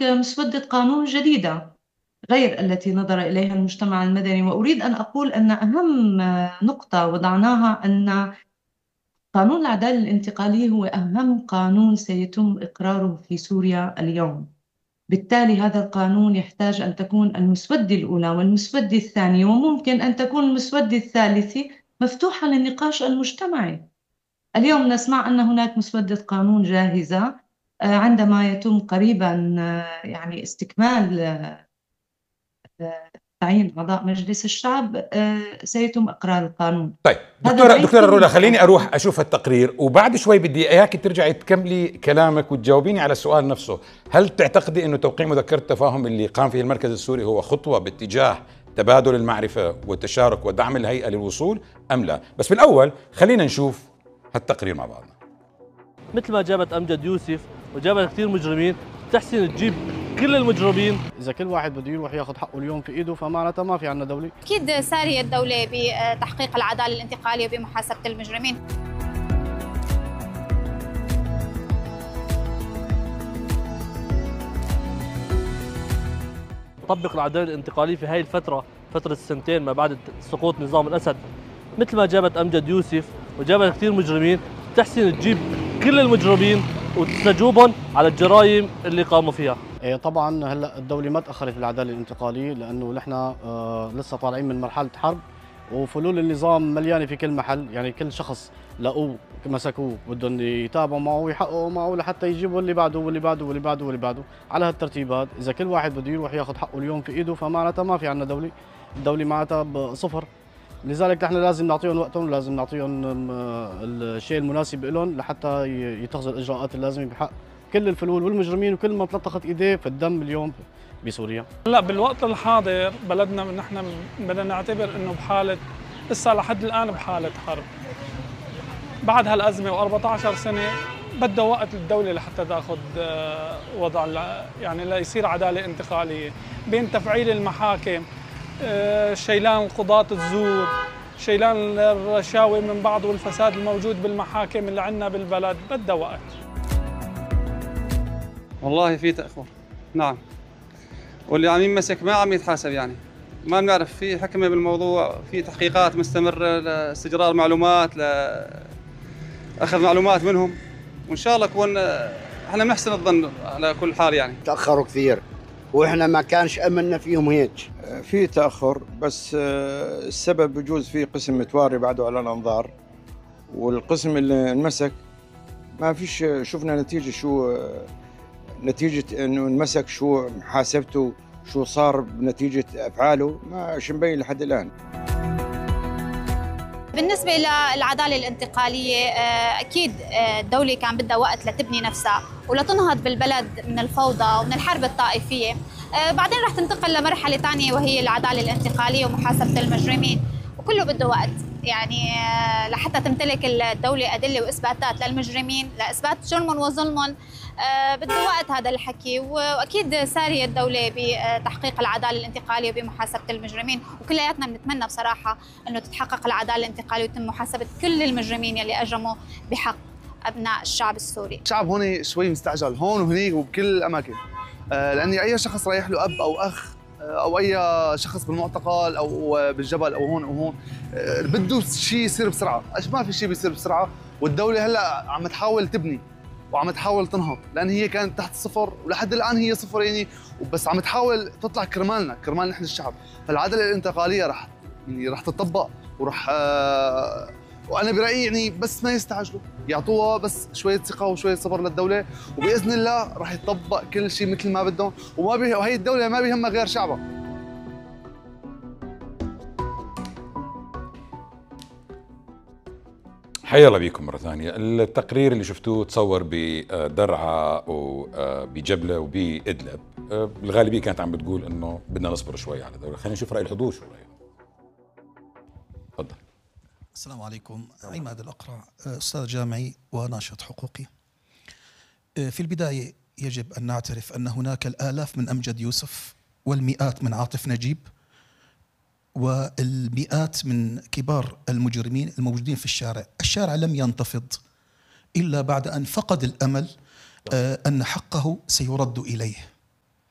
مسودة قانون جديدة غير التي نظر إليها المجتمع المدني. وأريد أن أقول أن أهم نقطة وضعناها أن قانون العدالة الانتقالية هو أهم قانون سيتم إقراره في سوريا اليوم. بالتالي هذا القانون يحتاج أن تكون المسودة الأولى والمسودة الثانية وممكن أن تكون المسودة الثالثة مفتوحة للنقاش المجتمعي. اليوم نسمع أن هناك مسودة قانون جاهزة، عندما يتم قريبا يعني استكمال تعيين أعضاء مجلس الشعب سيتم إقرار القانون. طيب هذا دكتورة رولا، خليني أروح أشوف التقرير وبعد شوي بدي إياك ترجعي تكملي كلامك وتجاوبيني على السؤال نفسه. هل تعتقدي أنه توقيع مذكرة التفاهم اللي قام فيه المركز السوري هو خطوة باتجاه تبادل المعرفة والتشارك ودعم الهيئة للوصول أم لا؟ بس بالأول خلينا نشوف هالتقرير مع بعضنا. مثل ما جابت أمجد يوسف وجابت كثير مجرمين، تحسن تجيب كل المجرمين. إذا كل واحد بده يروح ياخذ حقه اليوم في إيده فمعناتها ما في عندنا دولة. أكيد سارية الدولة بتحقيق العدالة الانتقالية وبمحاسبة المجرمين. طبق العدالة الانتقالية في هاي الفترة، فترة السنتين ما بعد سقوط نظام الأسد، مثل ما جابت أمجد يوسف وجابت كثير مجرمين، تحسن تجيب كل المجرمين وتستجوبهم على الجرائم اللي قاموا فيها. طبعا هلا الدولة ما تأخرت بالعدالة الانتقالية لأنه نحن لسه طالعين من مرحلة حرب وفلول النظام مليانة في كل محل، يعني كل شخص لقوه مسكوه بدهم يتابعوا معه ويحققوا معه لحتى يجيبوا اللي بعده واللي بعده واللي بعده واللي بعده على هالترتيب هذا. إذا كل واحد بده يروح ياخذ حقه اليوم في إيده فمعناتها ما في عندنا دولة، الدولة معناتها صفر. لذلك نحن لازم نعطيهم وقتهم، لازم نعطيهم الشيء المناسب لهم لحتى يتخذوا الإجراءات اللازمة بحق كل الفلول والمجرمين وكل ما تلطخت ايديه في الدم اليوم بسوريا. لا بالوقت الحاضر بلدنا نحن بدنا نعتبر انه بحاله، لسه لحد الان بحاله حرب. بعد هالازمه و14 سنه بدها وقت الدوله لحتى تاخذ وضع، يعني ليصير عداله انتقاليه بين تفعيل المحاكم، شيلان قضاة الزور، شيلان الرشاوي من بعض والفساد الموجود بالمحاكم اللي عندنا بالبلد، بدها وقت. والله في تأخر، نعم، واللي عم يمسك ما عم يتحاسب، يعني ما بنعرف، في حكمة بالموضوع، في تحقيقات مستمرة لاستجرار معلومات، لأخذ معلومات منهم، وإن شاء الله يكون احنا بنحسن الظن على كل حال. يعني تأخروا كثير وإحنا ما كانش أملنا فيهم هيك. في تأخر، بس السبب بجوز في قسم متواري بعده على الأنظار، والقسم اللي انمسك ما فيش شفنا نتيجة، شو نتيجة انه انمسك، شو محاسبته، شو صار بنتيجة افعاله، ما مبين لحد الان. بالنسبة للعدالة الانتقالية أكيد الدولة كان بدها وقت لتبني نفسها ولتنهض بالبلد من الفوضى ومن الحرب الطائفية. بعدين رح تنتقل لمرحلة ثانية وهي العدالة الانتقالية ومحاسبة المجرمين، وكله بده وقت يعني لحتى تمتلك الدولة أدلة وإثباتات للمجرمين لإثبات جرمهم وظلمهم. بده وقت هذا الحكي، واكيد ساريه الدوله بتحقيق العداله الانتقاليه وبمحاسبه المجرمين، وكلياتنا بنتمنى بصراحه انه تتحقق العداله الانتقاليه ويتم محاسبه كل المجرمين يلي اجرموا بحق ابناء الشعب السوري. الشعب هون شوي مستعجل هون وهنيك وبكل الاماكن، لاني اي شخص رايح له اب او اخ او اي شخص بالمعتقل او بالجبل او هون او هون بده شيء يصير بسرعه، ما في شيء بيصير بسرعه، والدوله هلا عم تحاول تبني وعم تحاول تنهض، لان هي كانت تحت الصفر ولحد الان هي صفر يعني، بس عم تحاول تطلع كرمالنا، كرمال نحن الشعب. فالعداله الانتقاليه رح تطبق ورح وانا برايي يعني بس ما يستعجلوا، يعطوها بس شويه ثقه وشويه صبر للدوله، وباذن الله رح يطبق كل شيء مثل ما بدهم، وهي الدوله ما بيهمها غير شعبها. حيا الله بيكم مرة ثانية. التقرير اللي شفتوه تصور بدرعا وبجبلة وبإدلب، الغالبية كانت عم بتقول إنه بدنا نصبر شوي على الدولة. خلينا نشوف رأي الحضور شو رأيهم. تفضل. السلام عليكم، عماد الأقرع، أستاذ جامعي وناشط حقوقي. في البداية يجب أن نعترف أن هناك الآلاف من أمجد يوسف والمئات من عاطف نجيب والمئات من كبار المجرمين الموجودين في الشارع. الشارع لم ينتفض إلا بعد أن فقد الأمل أن حقه سيرد إليه.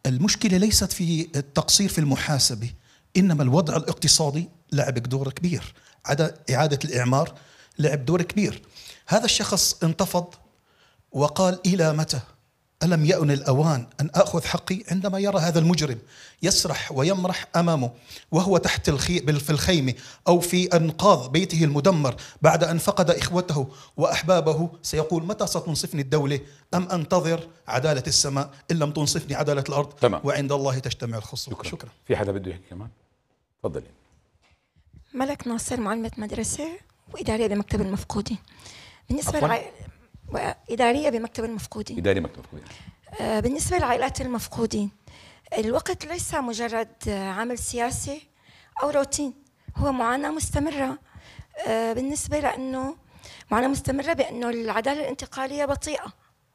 المشكلة ليست في التقصير في المحاسبة، إنما الوضع الاقتصادي لعب دور كبير، إعادة الإعمار لعب دور كبير. هذا الشخص انتفض وقال: إلى متى؟ ألم يأن الأوان أن أخذ حقي؟ عندما يرى هذا المجرم يسرح ويمرح أمامه وهو تحت في الخيمة أو في أنقاض بيته المدمر بعد أن فقد إخوته وأحبابه، سيقول: متى ستنصفني الدولة؟ أم أنتظر عدالة السماء؟ إن لم تنصفني عدالة الأرض. تمام. وعند الله تجتمع الخصوم. شكرا. في حدا بده يحكي كمان؟ تفضلي. ملك ناصر، معلمة مدرسة وإدارية بمكتب المفقودين. بالنسبة إدارية بمكتب المفقودين. إدارية مكتب المفقودين. بالنسبة لعائلات المفقودين، الوقت ليس مجرد عمل سياسي أو روتين، هو معاناة مستمرة. بالنسبة لأنه معاناة مستمرة بأنه العدالة الانتقالية بطيئة،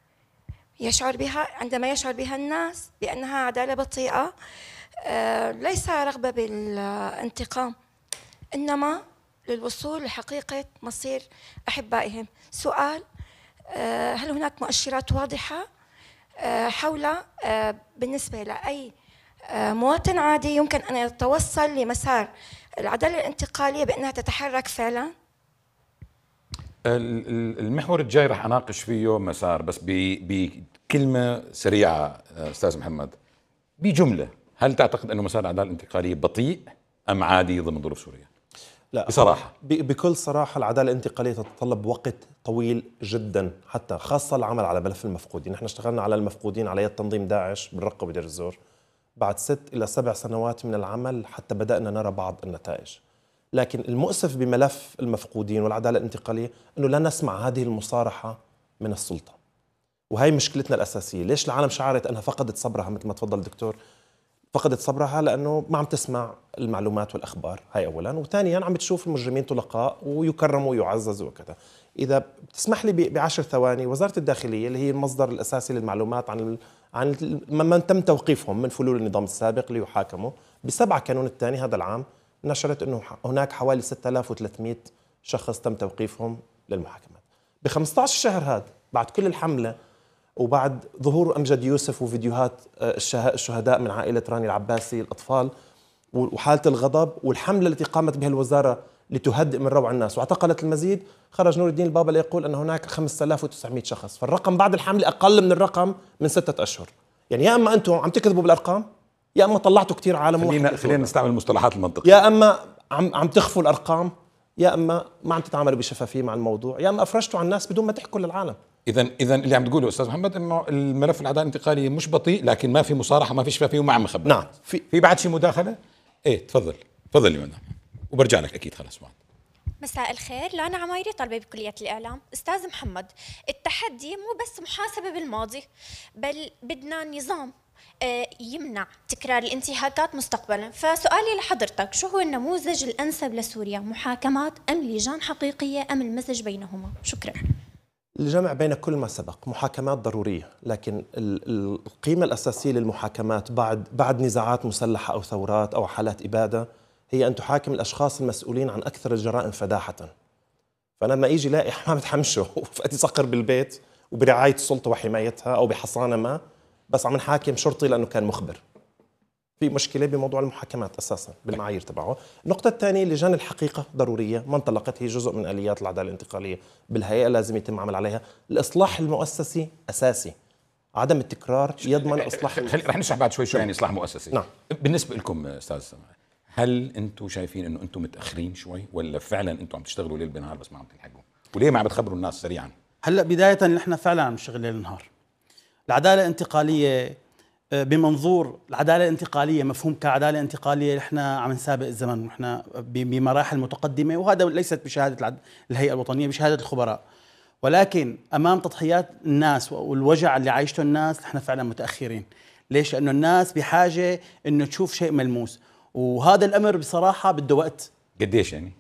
عندما يشعر بها الناس بأنها عدالة بطيئة، ليس رغبة بالانتقام، إنما للوصول لحقيقة مصير أحبائهم. سؤال: هل هناك مؤشرات واضحة حول بالنسبة لأي مواطن عادي يمكن أن يتوصل لمسار العدالة الانتقالية بأنها تتحرك فعلا؟ المحور الجاي رح أناقش فيه مسار، بس بكلمة سريعة أستاذ محمد، بجملة: هل تعتقد أنه مسار العدالة الانتقالية بطيء أم عادي ضمن ظروف سوريا؟ لا، بصراحة بكل صراحة العدالة الانتقالية تتطلب وقت طويل جدا، حتى خاصة العمل على ملف المفقودين. نحن اشتغلنا على المفقودين على يد تنظيم داعش بالرقة وبدير الزور بعد 6 إلى 7 سنوات من العمل حتى بدأنا نرى بعض النتائج. لكن المؤسف بملف المفقودين والعدالة الانتقالية أنه لا نسمع هذه المصارحة من السلطة، وهي مشكلتنا الأساسية. ليش العالم شعرت أنها فقدت صبرها؟ مثل ما تفضل الدكتور، فقدت صبرها لأنه ما عم تسمع المعلومات والأخبار، هاي أولا. وثانيا عم بتشوف المجرمين طلقاء ويكرموا ويعززوا وكذا. إذا بتسمح لي ب10 ثواني، وزارة الداخلية اللي هي المصدر الأساسي للمعلومات عن من تم توقيفهم من فلول النظام السابق ليحاكموا، ب7 كانون الثاني هذا العام نشرت أنه هناك حوالي 6300 شخص تم توقيفهم للمحاكمات. ب15 شهر هذا، بعد كل الحملة وبعد ظهور أمجد يوسف وفيديوهات الشهداء من عائلة راني العباسي الأطفال وحالة الغضب والحملة التي قامت بها الوزارة لتهدئ من روع الناس واعتقلت المزيد، خرج نور الدين البابا ليقول أن هناك 5900 شخص. فالرقم بعد الحملة أقل من الرقم من 6 أشهر. يعني يا أما أنتم عم تكذبوا بالأرقام، يا أما طلعتوا كتير عالم. خلينا نستعمل المصطلحات المنطقية. يا أما عم تخفوا الأرقام، يا أما ما عم تتعاملوا بشفافية مع الموضوع، يا أما أفرجتوا على الناس بدون ما تحكوا للعالم. إذا اللي عم تقوله أستاذ محمد إنه الملف العدالة الانتقالية مش بطيء، لكن ما في مصارحة، ما في شفافية، وما عم خبر. نعم. في بعد شيء مداخلة؟ إيه تفضل يا مدام، وبرجع لك أكيد. خلاص بعد. مساء الخير، لانا عمايري، طالبة بكلية الإعلام. أستاذ محمد، التحدي مو بس محاسبة بالماضي، بل بدنا نظام يمنع تكرار الانتهاكات مستقبلا. فسؤالي لحضرتك، شو هو النموذج الأنسب لسوريا؟ محاكمات أم لجان حقيقية أم المزج بينهما؟ شكرا. الجمع بين كل ما سبق. محاكمات ضرورية، لكن القيمة الأساسية للمحاكمات بعد نزاعات مسلحة أو ثورات أو حالات إبادة هي أن تحاكم الأشخاص المسؤولين عن أكثر الجرائم فداحة. فأنا لما يجي لاقي حمامة حمشه وفأتي صقر بالبيت وبرعاية السلطة وحمايتها أو بحصانة ما، بس عم نحاكم شرطي لأنه كان مخبر، في مشكلة بموضوع المحاكمات أساساً بالمعايير تبعه. النقطة الثانية، لجان الحقيقة ضرورية، ما انطلقت، هي جزء من آليات العدالة الانتقالية بالهيئة، لازم يتم عمل عليها. الإصلاح المؤسسي أساسي، عدم التكرار يضمن إصلاح. رح نشرح بعد شوي يعني إصلاح مؤسسي. نعم. بالنسبة لكم أستاذ سماح، هل أنتم شايفين إنه أنتم متأخرين شوي، ولا فعلاً أنتم عم تشتغلوا ليل بنهار بس ما عم تلحقوا؟ وليه ما عم بتخبروا الناس سريعاً؟ هلا بداية نحن فعلاً عم نشتغل ليل نهار. العدالة الانتقالية بمنظور العدالة الانتقالية، مفهوم كعدالة انتقالية، احنا عم نسابق الزمن، نحن بمراحل متقدمة، وهذا ليست بشهادة الهيئة الوطنية، بشهادة الخبراء. ولكن أمام تضحيات الناس والوجع اللي عايشته الناس نحن فعلا متأخرين. ليش؟ لأنه الناس بحاجة إنه تشوف شيء ملموس، وهذا الأمر بصراحة بده وقت. قديش يعني؟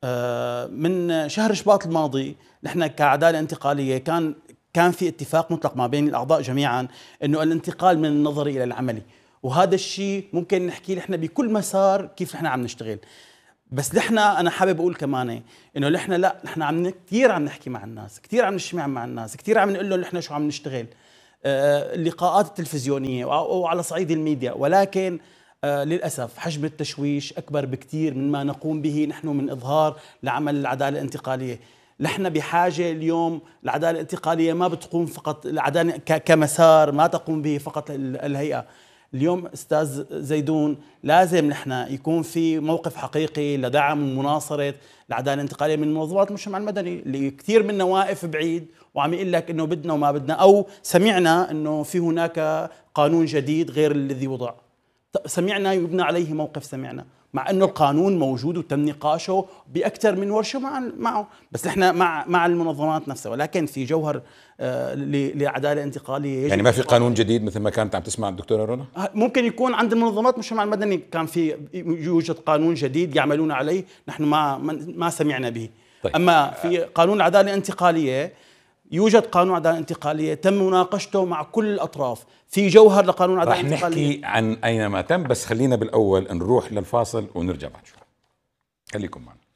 من شهر شباط الماضي نحن كعدالة انتقالية كان في اتفاق مطلق ما بين الأعضاء جميعا إنه الانتقال من النظري إلى العملي، وهذا الشيء ممكن نحكي نحن بكل مسار كيف نحن عم نشتغل. بس نحن أنا حابب أقول كمان إنه نحن كثير عم نحكي مع الناس، كثير عم نجتمع مع الناس، كثير عم نقول لهم نحن شو عم نشتغل. اللقاءات التلفزيونية أو على صعيد الميديا، ولكن للأسف حجم التشويش أكبر بكثير مما نقوم به نحن من إظهار لعمل العدالة الانتقالية. نحن بحاجة اليوم العدالة الانتقالية ما بتقوم فقط العدالة كمسار ما تقوم به فقط الهيئة. اليوم أستاذ زيدون لازم نحن يكون في موقف حقيقي لدعم ومناصرة العدالة الانتقالية من منظمات المجتمع المدني اللي كثير منا واقف بعيد وعم يقول لك إنه بدنا وما بدنا، أو سمعنا إنه في هناك قانون جديد غير الذي وضع، سمعنا يبنى عليه موقف، سمعنا مع انه القانون موجود وتم نقاشه باكثر من ورشه معه، بس احنا مع المنظمات نفسها، ولكن في جوهر لعداله انتقاليه. يعني ما في قانون جديد مثل ما كانت عم تسمع الدكتوره رنا؟ ممكن يكون عند المنظمات المجتمع المدني كان يوجد قانون جديد يعملون عليه، نحن ما سمعنا به. طيب. اما في قانون العداله الانتقاليه يوجد قانون عدالة انتقالية تم مناقشته مع كل الأطراف، في جوهر لقانون العدالة الانتقالية. رح نحكي عن أينما تم، بس خلينا بالأول نروح للفاصل ونرجع بعد شوي. خليكم معنا.